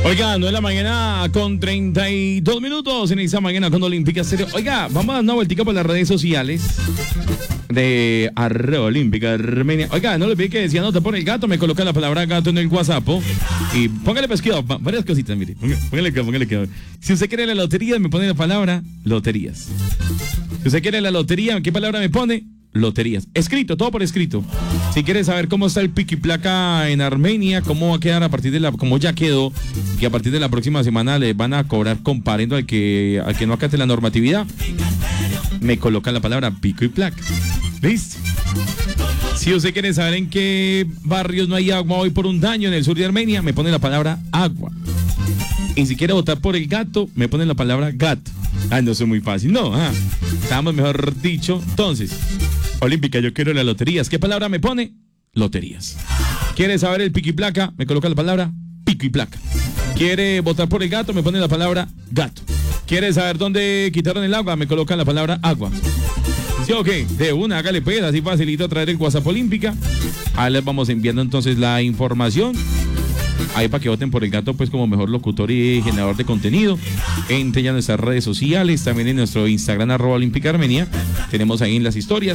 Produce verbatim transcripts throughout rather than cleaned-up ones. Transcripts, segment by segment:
Oiga, no es la mañana con treinta y dos minutos en esa mañana con Olímpica Estéreo. Oiga, vamos a dar una vueltica por las redes sociales de arroba Olímpica Armenia. Oiga, no le pide que decía nota por el gato, me coloca la palabra gato en el WhatsApp y póngale pesquito, varias cositas, mire, póngale que, póngale que. Si usted quiere la lotería, me pone la palabra loterías. Si usted quiere la lotería, ¿qué palabra me pone? Loterías. Escrito, todo por escrito. Si quieres saber cómo está el pico y placa en Armenia, cómo va a quedar a partir de la, cómo ya quedó, que a partir de la próxima semana le van a cobrar comparendo al que, al que no acate la normatividad, me colocan la palabra pico y placa. ¿Listo? Si usted quiere saber en qué barrios no hay agua hoy por un daño en el sur de Armenia, me pone la palabra agua. Y si quiere votar por el gato, me pone la palabra gato. Ah, no, eso es muy fácil, no, ah. Estamos mejor dicho. Entonces, Olímpica, yo quiero las loterías. ¿Qué palabra me pone? Loterías. ¿Quiere saber el pico y placa? Me coloca la palabra pico y placa. ¿Quiere votar por el gato? Me pone la palabra gato. ¿Quiere saber dónde quitaron el agua? Me coloca la palabra agua. ¿Sí o qué? De una, hágale pues, así facilito traer el WhatsApp Olímpica. Ahí les vamos enviando entonces la información. Ahí para que voten por el gato, pues como mejor locutor y generador de contenido. Entre ya en nuestras redes sociales, también en nuestro Instagram, arroba Olímpica Armenia. Tenemos ahí en las historias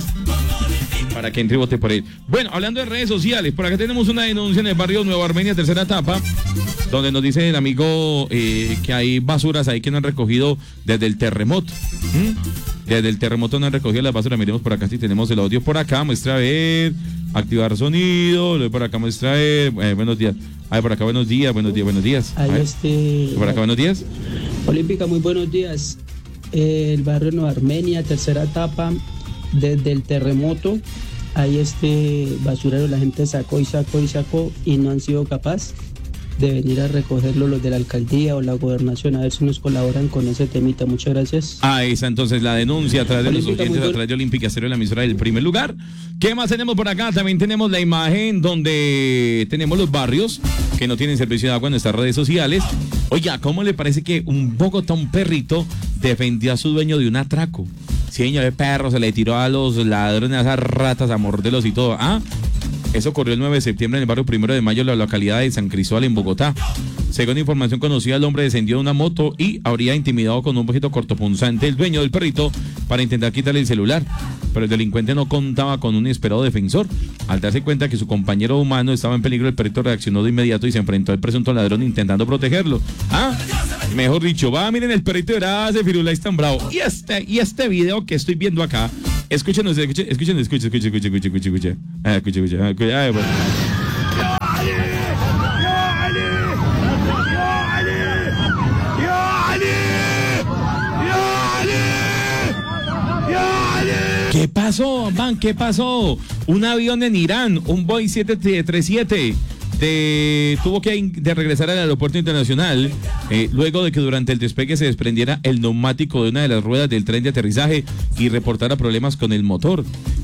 para que entre y vote por él. Bueno, hablando de redes sociales, por acá tenemos una denuncia en el barrio Nueva Armenia, tercera etapa, donde nos dice el amigo eh, que hay basuras ahí que no han recogido desde el terremoto. ¿Mm? Desde el terremoto no han recogido las basuras. Miremos por acá si tenemos el audio por acá. Muestra a ver, activar sonido. Luego por acá muestra a ver. Eh, buenos días. Ay, por acá buenos días, buenos días, buenos días. Ahí este... Por acá buenos días. Olímpica, muy buenos días. Eh, el barrio Nueva Armenia, tercera etapa, desde el terremoto. Ahí este basurero la gente sacó y sacó y sacó y no han sido capaces de venir a recogerlo los de la alcaldía o la gobernación, a ver si nos colaboran con ese temita. Muchas gracias. Ah, esa entonces la denuncia a través de Olímpica, los oyentes, muy a través de Olímpica Estéreo, la emisora del primer lugar. ¿Qué más tenemos por acá? También tenemos la imagen donde tenemos los barrios que no tienen servicio de agua en nuestras redes sociales. Oiga, ¿cómo le parece que un Bogotá, un perrito, defendió a su dueño de un atraco? Sí, señor, el perro se le tiró a los ladrones, a esas ratas, a morderlos y todo. ¿Ah? Eso ocurrió el nueve de septiembre en el barrio Primero de Mayo, en la localidad de San Cristóbal, en Bogotá. Según información conocida, el hombre descendió de una moto y habría intimidado con un objeto cortopunzante el dueño del perrito para intentar quitarle el celular. Pero el delincuente no contaba con un esperado defensor. Al darse cuenta que su compañero humano estaba en peligro, el perrito reaccionó de inmediato y se enfrentó al presunto ladrón intentando protegerlo. ¿Ah? Mejor dicho, va, miren el perrito de verdad, ese Firulais tan bravo. Y este, y este video que estoy viendo acá, escuchen, escuchen, escuchen, escuchen, escuchen, escuchen, escuchen, escuchen, escuchen, ah, escuchen, escuchen, ah, escuchen, ah, bueno. ¿Qué pasó, man? ¿Qué pasó? Un avión en Irán, un Boeing siete treinta y siete, de, tuvo que de regresar al aeropuerto internacional eh, luego de que durante el despegue se desprendiera el neumático de una de las ruedas del tren de aterrizaje y reportara problemas con el motor.